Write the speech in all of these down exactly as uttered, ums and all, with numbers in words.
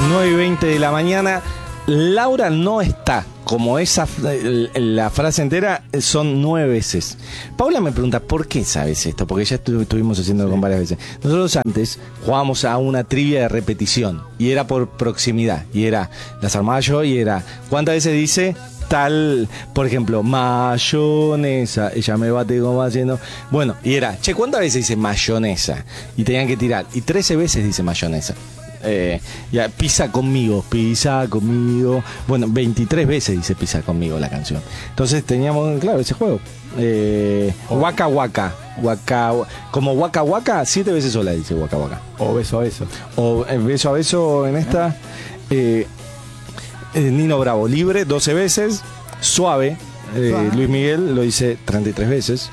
nueve y veinte de la mañana. Laura no está. Como esa la frase entera son nueve veces. Paula me pregunta, ¿por qué sabes esto? Porque ya estu- estuvimos haciendo sí. con varias veces. Nosotros antes jugábamos a una trivia de repetición y era por proximidad. Y era, las armaba yo y era, ¿cuántas veces dice tal? Por ejemplo, mayonesa. Ella me bate como haciendo. Bueno, y era, che, ¿cuántas veces dice mayonesa? Y tenían que tirar. Y trece veces dice mayonesa. Eh, ya, pisa conmigo, pisa conmigo. Bueno, veintitrés veces dice pisa conmigo la canción. Entonces teníamos, claro, ese juego. Eh, oh. Waka Waka. Waka, como Waka Waka, siete veces sola dice Waka Waka. O beso a beso. O eh, beso a beso en esta. Eh, eh, Nino Bravo, libre, doce veces. Suave, eh, Luis Miguel lo dice treinta y tres veces.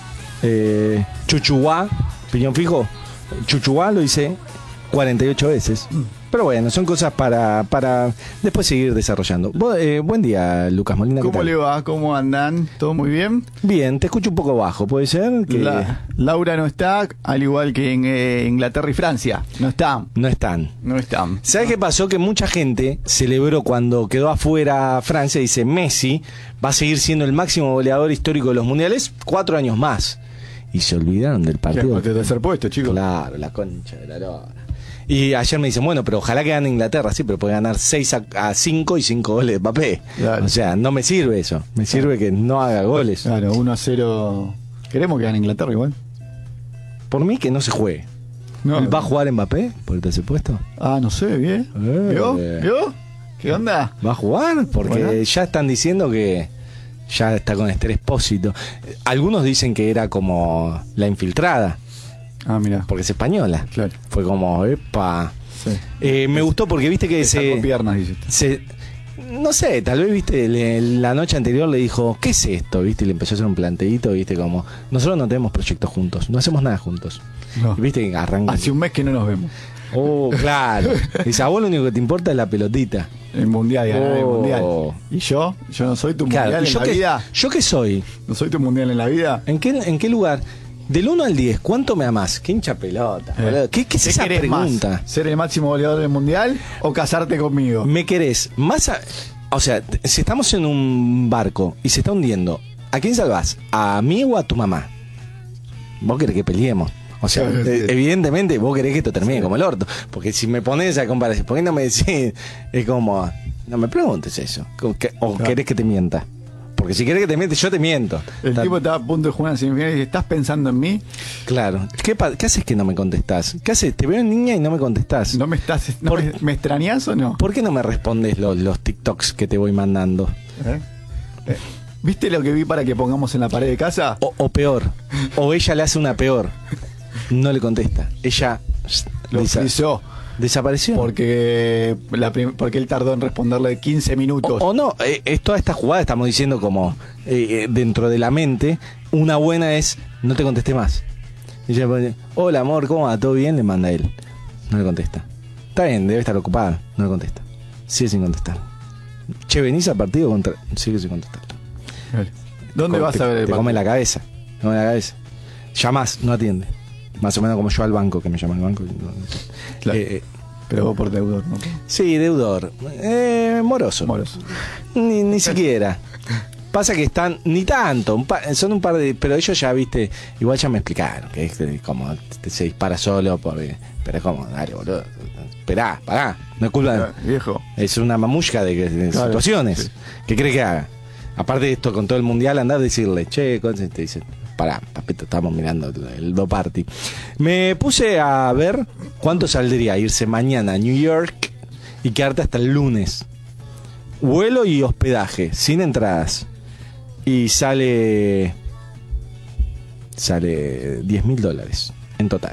Eh, Chuchuá, piñón fijo. Chuchuá lo dice cuarenta y ocho veces. Pero bueno, son cosas para, para después seguir desarrollando. Eh, buen día, Lucas Molina. ¿Cómo le va? ¿Cómo andan? ¿Todo muy bien? Bien, te escucho un poco bajo, ¿puede ser? Que... La, Laura no está, al igual que en eh, Inglaterra y Francia. No están. No están. No están. ¿Sabes qué pasó? Que mucha gente celebró cuando quedó afuera Francia. Dice, Messi va a seguir siendo el máximo goleador histórico de los mundiales cuatro años más. Y se olvidaron del partido. ¿Qué tercer puesto, chicos? Claro, la concha de la lora. Y ayer me dicen, bueno, pero ojalá que gane Inglaterra, sí, pero puede ganar seis a cinco y cinco goles de Mbappé. Claro. O sea, no me sirve eso. Me sirve que no haga goles. Claro, uno a cero. ¿Queremos que gane Inglaterra igual? Por mí que no se juegue. No, ¿Va a jugar Mbappé por el tercer puesto? Ah, no sé, bien. Eh, ¿Vio? ¿Vio? ¿Qué onda? ¿Va a jugar? Porque bueno, ya están diciendo que ya está con Esther Espósito. Algunos dicen que era como la infiltrada. Ah, mira. Porque es española. Claro. Fue como, epa. Sí. Eh, me gustó porque viste que se, piernas, se. No sé, tal vez, viste, le, la noche anterior le dijo, ¿qué es esto? Viste, y le empezó a hacer un planteíto, viste, como, nosotros no tenemos proyectos juntos, no hacemos nada juntos. No. Y viste, arranca. Hace un mes que no nos vemos. Oh, claro. Dice, a vos lo único que te importa es la pelotita. El mundial, ganar oh. el mundial. ¿Y yo? ¿Yo no soy tu claro. mundial en yo la que, vida? ¿Yo qué soy? ¿No soy tu mundial en la vida? ¿En qué, en qué lugar? Del uno al diez, ¿cuánto me amás? ¿Qué hincha pelota? Eh. ¿Qué, ¿Qué es ¿Qué esa pregunta? Más? ¿Ser el máximo goleador del mundial o casarte conmigo? ¿Me querés más? A, o sea, si estamos en un barco y se está hundiendo, ¿a quién salvás? ¿A mí o a tu mamá? Vos querés que peleemos. O sea, sí, sí. evidentemente vos querés que esto termine sí. como el orto. Porque si me pones a comparación, ¿por qué no me decís? Es como, no me preguntes eso. O claro. querés que te mienta. Porque si querés que te mientes, yo te miento. El Está... tipo estaba a punto de jugar en semifinales y dice, ¿estás pensando en mí? Claro. ¿Qué, ¿Qué haces que no me contestás? ¿Qué haces? Te veo en niña y no me contestás. ¿No me estás no Por... me, me extrañás o no? ¿Por qué no me respondes los, los TikToks que te voy mandando? ¿Eh? ¿Eh? ¿Viste lo que vi para que pongamos en la pared de casa? O, o peor. O ella le hace una peor. No le contesta. Ella lo frizó. Desapareció. Porque la prim- porque él tardó en responderle quince minutos. O, o no, eh, es toda esta jugada, estamos diciendo como eh, dentro de la mente, una buena es, no te contesté más. Y ella pone, hola amor, ¿cómo va? ¿Todo bien? Le manda él. No le contesta. Está bien, debe estar ocupada. No le contesta. Sigue sin contestar. Che, ¿venís al partido? Contra... Sigue sin contestar. ¿Dónde te, vas a ver el Te come la cabeza. Te come la cabeza. Llamás, no atiende. Más o menos como yo al banco, que me llama al banco. Claro. Eh, Pero vos por deudor, ¿no? Sí, deudor. Eh, moroso. Moroso. Ni, ni siquiera. Pasa que están, ni tanto, un par, son un par de. Pero ellos ya, viste, igual ya me explicaron que es como te, se dispara solo. Porque, pero es como, dale, boludo. Esperá, pará. No es culpa. Claro, viejo. Es una mamushka de, de claro, situaciones. Sí. ¿Qué crees que haga? Aparte de esto, con todo el mundial, andar a decirle, che, ¿cómo se te dice? Pará, papito, estamos mirando el Do Party. Me puse a ver cuánto saldría irse mañana a New York y quedarte hasta el lunes. Vuelo y hospedaje, sin entradas. Y sale. Sale diez mil dólares en total.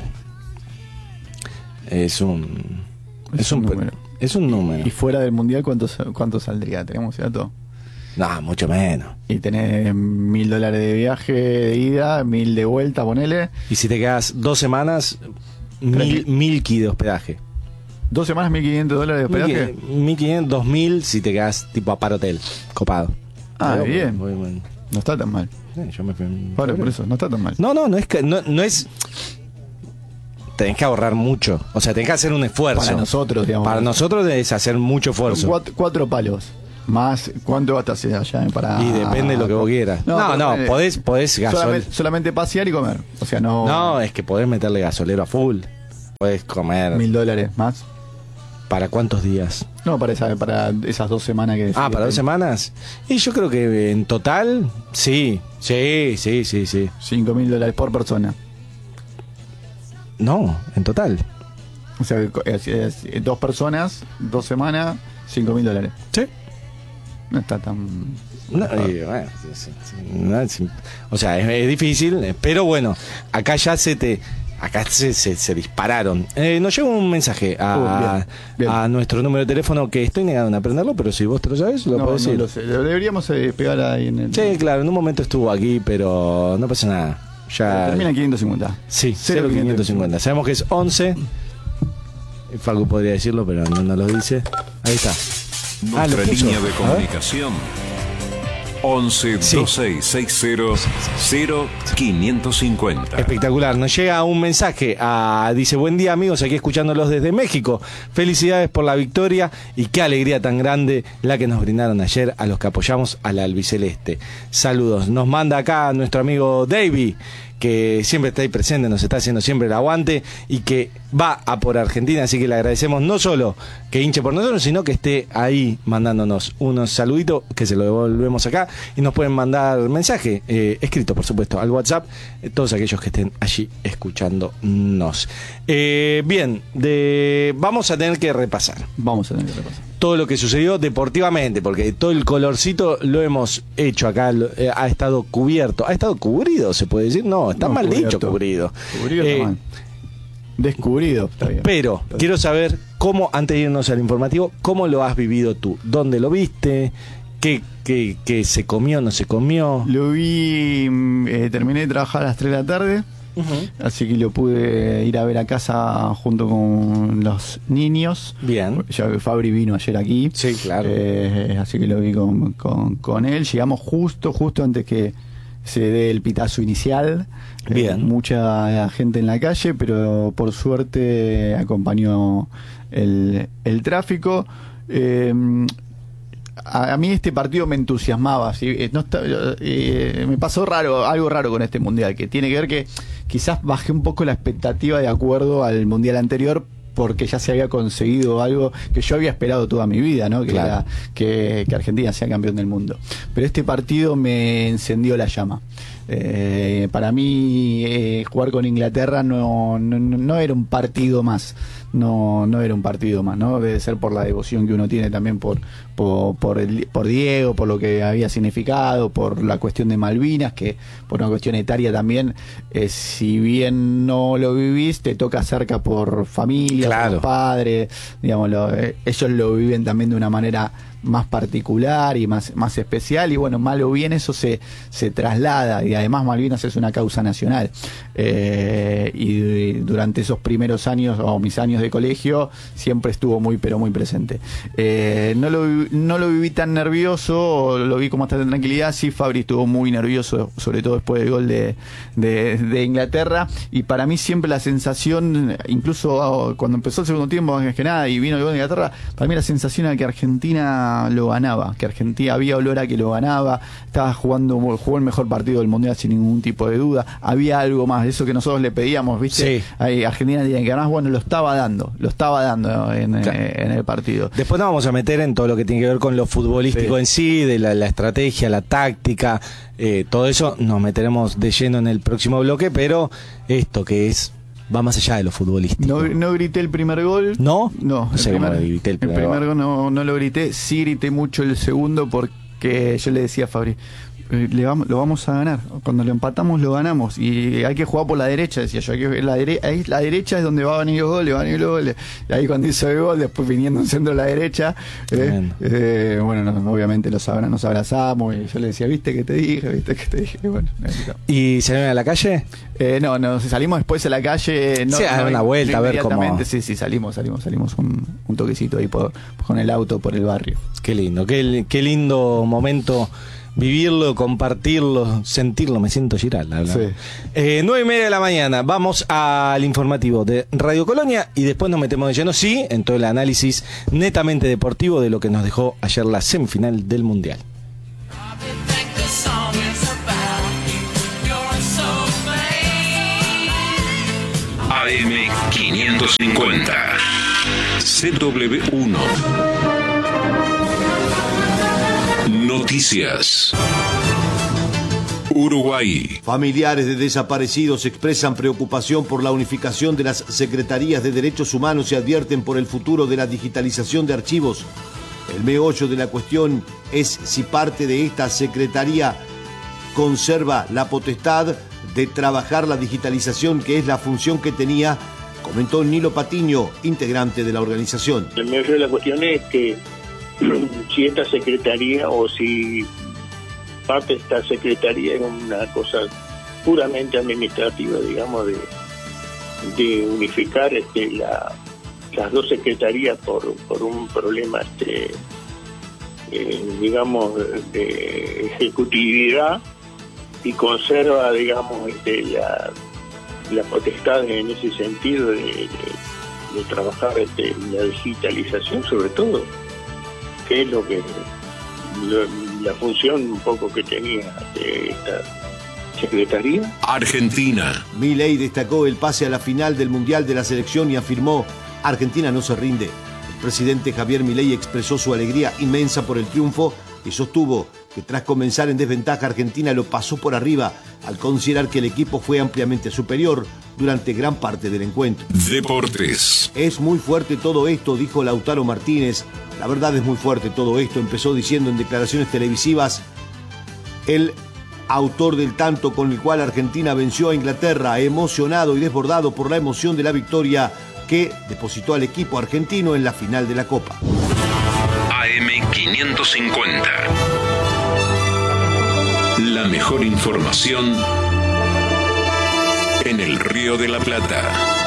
Es un. Es, es un, un número. Es un número. ¿Y fuera del mundial cuánto, cuánto saldría? ¿Tenemos dato? No, mucho menos. Y tenés mil dólares de viaje de ida, mil de vuelta, ponele. Y si te quedas dos semanas, mil, mil ki de hospedaje. ¿Dos semanas, mil quinientos dólares de hospedaje? Mil quinientos, dos mil si te quedas tipo a par hotel, copado. Ah, Pero, bien. Muy, muy, muy... No está tan mal. Sí, yo me fui... Vale, por eso, no está tan mal. No, no, no es... No, no es... tenés que ahorrar mucho. O sea, tenés que hacer un esfuerzo. Para nosotros, digamos. Para nosotros es hacer mucho esfuerzo. Cuatro, cuatro palos. Más, ¿cuánto gastas allá para...? Y depende de lo que vos quieras. No, no, no pero, podés, podés gasol... solamente, solamente pasear y comer. O sea, no... No, es que podés meterle gasolero a full. Podés comer... Mil dólares más. ¿Para cuántos días? No, para, esa, para esas dos semanas que... Ah, ¿para dos semanas? Y yo creo que en total, sí. Sí, sí, sí, sí. Cinco mil dólares por persona. No, en total. O sea, es, es, es, dos personas, dos semanas, cinco mil dólares. Sí. No está tan... No, y, bueno, sí, sí, sí, no, es, o sea, es, es difícil, pero bueno, acá ya se te... Acá se, se, se dispararon. Eh, nos llega un mensaje a, uh, bien, bien. a nuestro número de teléfono que estoy negado en aprenderlo, pero si vos te lo sabes, lo no, podés no decir. Lo sé. Deberíamos eh, pegar ahí en el... Sí, claro, en un momento estuvo aquí, pero no pasa nada. Ya... Termina en quinientos cincuenta. Sí, cero quinientos cincuenta. Sabemos que es once. Facu podría decirlo, pero no nos lo dice. Ahí está. Nuestra ah, línea de comunicación once Sí. veintiséis sesenta cero quinientos cincuenta. Espectacular, nos llega un mensaje a, dice, buen día amigos, aquí escuchándolos desde México, felicidades por la victoria y qué alegría tan grande la que nos brindaron ayer a los que apoyamos a la albiceleste. Saludos, nos manda acá nuestro amigo Davey, que siempre está ahí presente, nos está haciendo siempre el aguante y que va a por Argentina, así que le agradecemos no solo que hinche por nosotros, sino que esté ahí mandándonos unos saluditos que se lo devolvemos acá y nos pueden mandar mensaje, eh, escrito por supuesto, al WhatsApp, eh, todos aquellos que estén allí escuchándonos. Eh, bien, de, vamos a tener que repasar. Vamos a tener que repasar. Todo lo que sucedió deportivamente, porque todo el colorcito lo hemos hecho acá, lo, eh, ha estado cubierto, ha estado cubrido, se puede decir, no, está No, mal cubierto. dicho cubrido. Cubrido Eh, está mal. Descubrido, está bien. Pero quiero saber cómo, antes de irnos al informativo, cómo lo has vivido tú, dónde lo viste, qué, qué, qué se comió, no se comió. Lo vi, mm, eh, terminé de trabajar a las tres de la tarde. Uh-huh. Así que lo pude ir a ver a casa junto con los niños. Bien. Ya Fabri vino ayer aquí. Sí, claro. Eh, así que lo vi con, con, con él. Llegamos justo, justo antes que se dé el pitazo inicial. Bien. Eh, mucha gente en la calle, pero por suerte acompañó el, el tráfico. Eh, A, a mí este partido me entusiasmaba, ¿sí? Eh, no está, eh, me pasó raro, algo raro con este mundial, que tiene que ver que quizás bajé un poco la expectativa de acuerdo al mundial anterior, porque ya se había conseguido algo que yo había esperado toda mi vida, ¿no? Que Claro. era que, que Argentina sea campeón del mundo. Pero este partido me encendió la llama. Eh, para mí eh, jugar con Inglaterra no, no, no era un partido más. No, no era un partido más, ¿no? Debe ser por la devoción que uno tiene también por, por, por, el, por Diego, por lo que había significado, por la cuestión de Malvinas, que por una cuestión etaria también, eh, si bien no lo vivís, te toca cerca por familia, Claro. por padres, digamos, lo, eh, ellos lo viven también de una manera más particular y más, más especial, y bueno, mal o bien eso se, se traslada, y además Malvinas es una causa nacional. Eh, y durante esos primeros años, o mis años de colegio, siempre estuvo muy, pero muy presente. Eh, no, lo, no lo viví tan nervioso, lo vi con bastante tranquilidad. Sí, Fabri estuvo muy nervioso, sobre todo después del gol de, de, de Inglaterra, y para mí siempre la sensación, incluso cuando empezó el segundo tiempo, más que nada, y vino el gol de Inglaterra, para mí la sensación era que Argentina lo ganaba, que Argentina había olor a que lo ganaba, estaba jugando, jugó el mejor partido del mundial sin ningún tipo de duda, había algo más, eso que nosotros le pedíamos, ¿viste? Sí. Ahí, Argentina tiene que ganar, bueno, lo estaba dando, lo estaba dando en, Claro. eh, en el partido. Después nos vamos a meter en todo lo que tiene que ver con lo futbolístico Sí. en sí, de la, la estrategia, la táctica, eh, todo eso nos meteremos de lleno en el próximo bloque, pero esto que es, va más allá de lo futbolístico. No, no grité el primer gol. ¿No? No, No sé el cómo primer, grité el el primer primer gol. gol no, no lo grité, sí grité mucho el segundo porque yo le decía a Fabri, eh, le vamos, lo vamos a ganar, cuando lo empatamos lo ganamos y hay que jugar por la derecha, decía yo, hay que, la, dere, ahí, la derecha es donde va a venir los goles, va a venir los goles, y ahí cuando hizo el gol, después viniendo un centro a la derecha, eh, eh, bueno, no, obviamente los abra, nos abrazamos y yo le decía, viste que te dije, viste que te dije, y bueno, necesitamos. ¿Y salieron a la calle? Eh, no, no, salimos después a la calle. No, Sí, a dar no, una vuelta, a ver cómo- inmediatamente, Sí, sí, salimos, salimos, salimos un, un toquecito ahí por, con el auto por el barrio. Qué lindo, qué, qué lindo momento vivirlo, compartirlo, sentirlo. Me siento Giral. Sí. Eh, nueve y media de la mañana. Vamos al informativo de Radio Colonia y después nos metemos de lleno, sí, en todo el análisis netamente deportivo de lo que nos dejó ayer la semifinal del Mundial. A M quinientos cincuenta C W uno Noticias. Uruguay. Familiares de desaparecidos expresan preocupación por la unificación de las Secretarías de Derechos Humanos y advierten por el futuro de la digitalización de archivos. El meollo de la cuestión es si parte de esta secretaría conserva la potestad de trabajar la digitalización, que es la función que tenía, comentó Nilo Patiño, integrante de la organización. El meollo de la cuestión es que si esta secretaría o si parte de esta secretaría es una cosa puramente administrativa, digamos, de, de unificar este, la, las dos secretarías por, por un problema, este, eh, digamos, de ejecutividad, y conserva, digamos, este, la, la potestad en ese sentido de, de, de trabajar este, la digitalización, sobre todo, que es lo que lo, la función un poco que tenía de esta secretaría. Argentina. Milei destacó el pase a la final del Mundial de la selección y afirmó: Argentina no se rinde. El presidente Javier Milei expresó su alegría inmensa por el triunfo y sostuvo que tras comenzar en desventaja, Argentina lo pasó por arriba al considerar que el equipo fue ampliamente superior durante gran parte del encuentro. Deportes. Es muy fuerte todo esto, dijo Lautaro Martínez. La verdad es muy fuerte todo esto, empezó diciendo en declaraciones televisivas el autor del tanto con el cual Argentina venció a Inglaterra, emocionado y desbordado por la emoción de la victoria que depositó al equipo argentino en la final de la Copa. A M quinientos cincuenta. La mejor información en el Río de la Plata.